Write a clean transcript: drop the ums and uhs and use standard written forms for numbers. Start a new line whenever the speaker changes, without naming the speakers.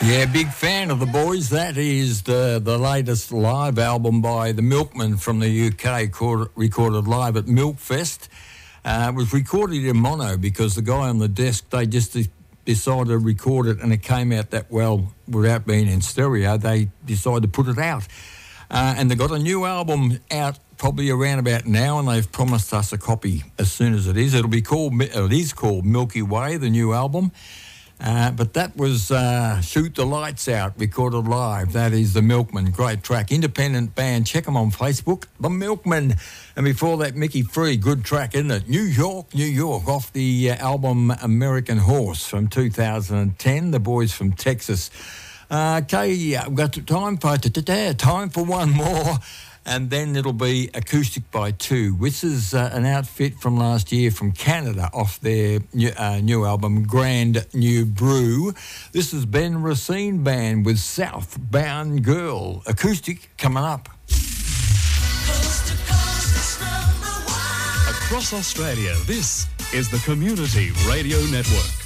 Yeah, big fan of the boys. That is the latest live album by the Milkmen from the UK, recorded live at Milkfest. It was recorded in mono because the guy on the desk, they just decided to record it and it came out that well without being in stereo. They decided to put it out. And they've got a new album out probably around about now, and they've promised us a copy as soon as it is. It is called Milky Way, the new album. But that was Shoot the Lights Out, recorded live. That is the Milkmen. Great track. Independent band. Check them on Facebook. The Milkmen. And before that, Mickey Free. Good track, isn't it? New York, New York. Off the album American Horse from 2010. The boys from Texas. Okay, we've got time for one more. And then it'll be Acoustic by Two, which is an outfit from last year from Canada off their new album, Grand New Brew. This is Ben Racine Band with Southbound Girl. Acoustic coming up.
Coast to coast, #1.
Across Australia, this is the Community Radio Network.